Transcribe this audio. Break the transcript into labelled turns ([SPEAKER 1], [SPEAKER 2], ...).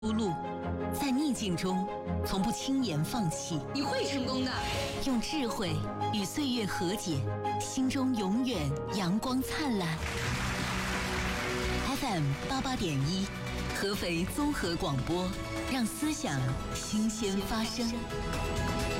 [SPEAKER 1] 出路，在逆境中从不轻言放弃。
[SPEAKER 2] 你会成功的。
[SPEAKER 1] 用智慧与岁月和解，心中永远阳光灿烂。FM 88.1，合肥综合广播，让思想新鲜发生。